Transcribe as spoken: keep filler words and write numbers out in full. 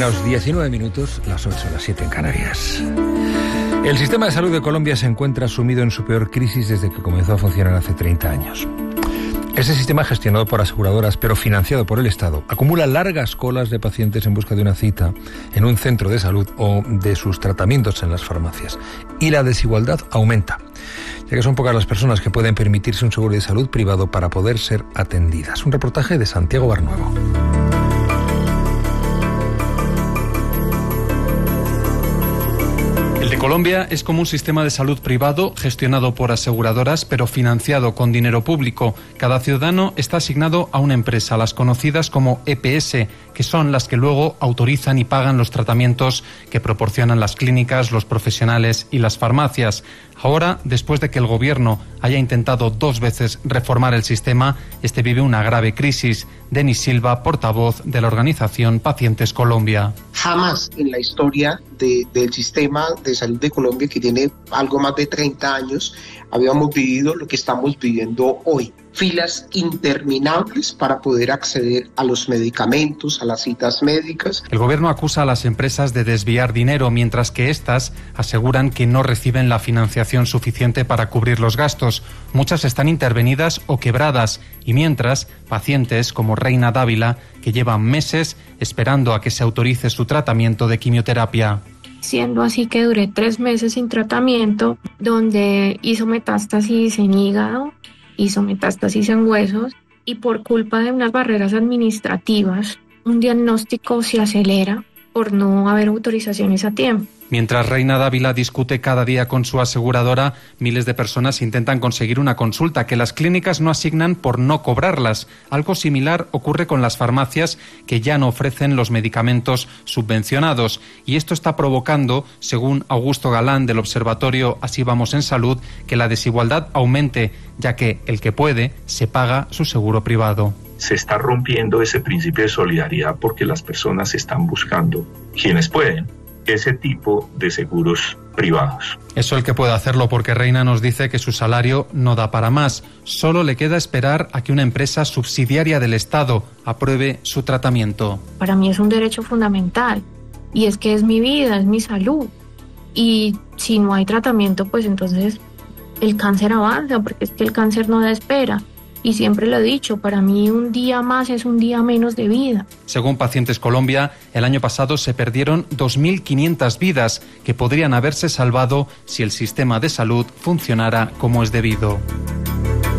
menos diecinueve minutos, las ocho, las siete en Canarias. El sistema de salud de Colombia se encuentra sumido en su peor crisis desde que comenzó a funcionar hace treinta años. Ese sistema, gestionado por aseguradoras pero financiado por el Estado, acumula largas colas de pacientes en busca de una cita en un centro de salud o de sus tratamientos en las farmacias. Y la desigualdad aumenta, ya que son pocas las personas que pueden permitirse un seguro de salud privado para poder ser atendidas. Un reportaje de Santiago Barnuevo. El de Colombia es como un sistema de salud privado gestionado por aseguradoras pero financiado con dinero público. Cada ciudadano está asignado a una empresa, las conocidas como E P S, que son las que luego autorizan y pagan los tratamientos que proporcionan las clínicas, los profesionales y las farmacias. Ahora, después de que el gobierno haya intentado dos veces reformar el sistema, este vive una grave crisis. Denis Silva, portavoz de la organización Pacientes Colombia. Jamás en la historia de, del sistema de salud de Colombia, que tiene algo más de treinta años, habíamos vivido lo que estamos viviendo hoy. Filas interminables para poder acceder a los medicamentos, a las citas médicas. El gobierno acusa a las empresas de desviar dinero, mientras que éstas aseguran que no reciben la financiación suficiente para cubrir los gastos. Muchas están intervenidas o quebradas, y mientras, pacientes como Reina Dávila, que llevan meses esperando a que se autorice su tratamiento de quimioterapia. Siendo así que duré tres meses sin tratamiento, donde hizo metástasis en hígado, hizo metástasis en huesos, y por culpa de unas barreras administrativas, un diagnóstico se acelera por no haber autorizaciones a tiempo. Mientras Reina Dávila discute cada día con su aseguradora, miles de personas intentan conseguir una consulta que las clínicas no asignan por no cobrarlas. Algo similar ocurre con las farmacias, que ya no ofrecen los medicamentos subvencionados. Y esto está provocando, según Augusto Galán del Observatorio Así Vamos en Salud, que la desigualdad aumente, ya que el que puede se paga su seguro privado. Se está rompiendo ese principio de solidaridad porque las personas están buscando, quienes pueden, ese tipo de seguros privados. Eso el que puede hacerlo, porque Reina nos dice que su salario no da para más. Solo le queda esperar a que una empresa subsidiaria del Estado apruebe su tratamiento. Para mí es un derecho fundamental, y es que es mi vida, es mi salud. Y si no hay tratamiento, pues entonces el cáncer avanza, porque es que el cáncer no da espera. Y siempre lo he dicho, para mí un día más es un día menos de vida. Según Pacientes Colombia, el año pasado se perdieron dos mil quinientas vidas que podrían haberse salvado si el sistema de salud funcionara como es debido.